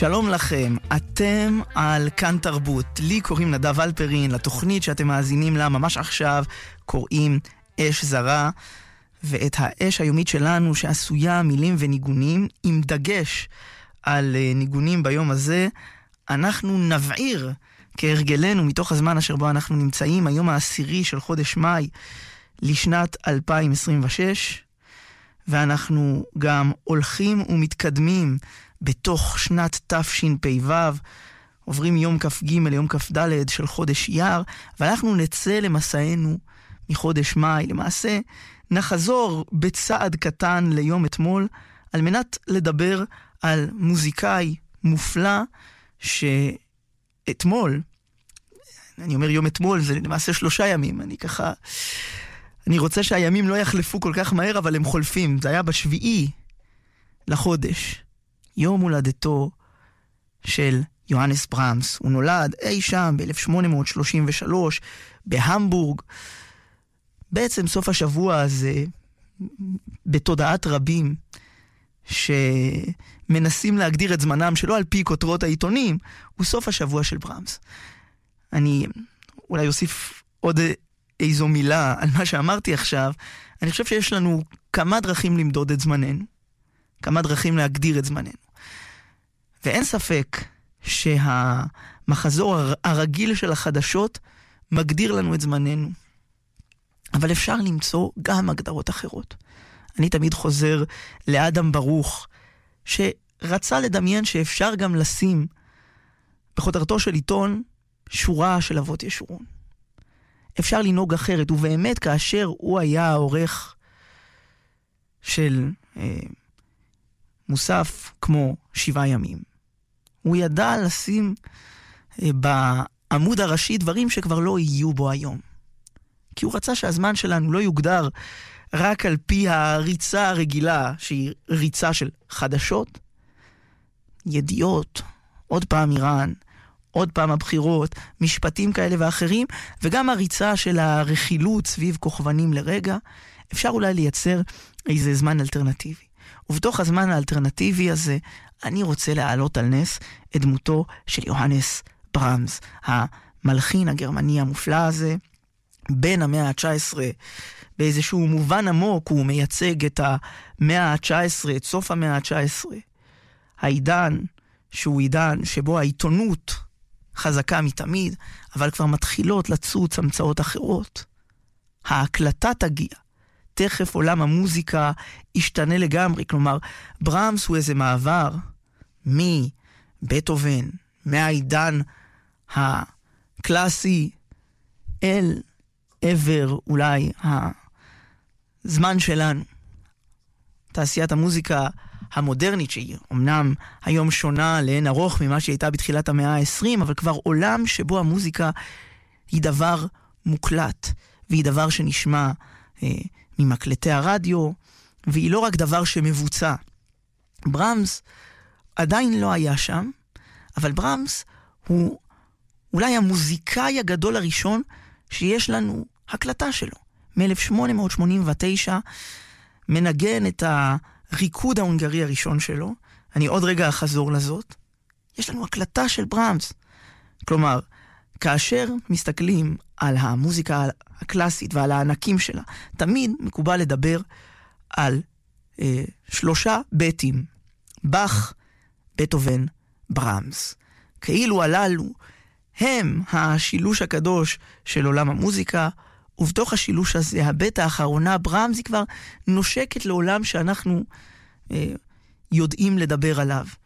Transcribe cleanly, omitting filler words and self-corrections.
שלום לכם, אתם על כאן תרבות. לי קוראים נדב אלפרין, לתוכנית שאתם מאזינים לה ממש עכשיו קוראים אש זרה, ואת האש היומית שלנו שעשויה מילים וניגונים, עם דגש על ניגונים ביום הזה, אנחנו נבעיר כהרגלנו מתוך הזמן אשר בו אנחנו נמצאים, היום העשירי של חודש מאי לשנת 2026, ואנחנו גם הולכים ומתקדמים בתוך שנת תשפ"ו, עוברים יום כ"ג ליום כ"ד של חודש אייר, ואנחנו נצא למסענו מחודש מאי. למעשה נחזור בצעד קטן ליום אתמול, על מנת לדבר על מוזיקאי מופלא שאתמול, אני אומר יום אתמול, זה למעשה 3 ימים, אני רוצה שהימים לא יחלפו כל כך מהר, אבל הם חולפים. זה היה ב7 לחודש, יום הולדתו של יוהנס ברהמס. הוא נולד אי שם ב-1833 בהמבורג. בעצם סוף השבוע הזה, בתודעת רבים שמנסים להגדיר את זמנם שלא על פי כותרות העיתונים, הוא סוף השבוע של ברהמס. אני אולי אוסיף עוד איזו מילה על מה שאמרתי עכשיו. אני חושב שיש לנו כמה דרכים למדוד את זמננו, כמה דרכים להגדיר את זמננו. ואין ספק שהמחזור הרגיל של החדשות מגדיר לנו את זמננו. אבל אפשר למצוא גם הגדרות אחרות. אני תמיד חוזר לאדם ברוך, שרצה לדמיין שאפשר גם לשים בכותרתו של עיתון שורה של אבות ישורון. אפשר לנהוג אחרת, ובאמת כאשר הוא היה העורך של מוסף כמו 7 ימים, הוא ידע לשים בעמוד הראשי דברים שכבר לא יהיו בו היום. כי הוא רצה שהזמן שלנו לא יוגדר רק על פי הריצה הרגילה, שהיא ריצה של חדשות, ידיעות, עוד פעם איראן, עוד פעם הבחירות, משפטים כאלה ואחרים, וגם הריצה של הרכילות סביב כוכבנים לרגע. אפשר אולי לייצר איזה זמן אלטרנטיבי. ובתוך הזמן האלטרנטיבי הזה, אני רוצה להעלות על נס את דמותו של יוהנס ברהמס, המלחין הגרמני המופלא הזה, בין המאה ה-19, באיזשהו מובן עמוק הוא מייצג את המאה ה-19, את סוף המאה ה-19, העידן שהוא עידן שבו העיתונות חזקה מתמיד, אבל כבר מתחילות לצוץ המצאות אחרות. ההקלטה תגיע. תכף עולם המוזיקה ישתנה לגמרי. כלומר, ברהמס הוא איזה מעבר מבטהובן, מהעידן הקלאסי, אל עבר אולי הזמן שלנו. תעשיית המוזיקה המודרנית, שהיא אמנם היום שונה לאין ארוך ממה שהיא הייתה בתחילת המאה ה-20, אבל כבר עולם שבו המוזיקה היא דבר מוקלט, והיא דבר שנשמע ממקלטי הרדיו, והיא לא רק דבר שמבוצע. ברהמס עדיין לא היה שם, אבל ברהמס הוא אולי המוזיקאי הגדול הראשון שיש לנו הקלטה שלו. מ-1889 מנגן את הריקוד ההונגרי הראשון שלו. אני עוד רגע אחזור לזאת. יש לנו הקלטה של ברהמס. כלומר, כאשר מסתכלים על המוזיקה הקלאסית ועל הענקים שלה, תמיד מקובל לדבר על 3 בתים: באך, בטהובן, ברהמס. כאילו הללו הם השילוש הקדוש של עולם המוזיקה, ובתוך השילוש הזה, הבית האחרונה, ברהמס, היא כבר נושקת לעולם שאנחנו יודעים לדבר עליו.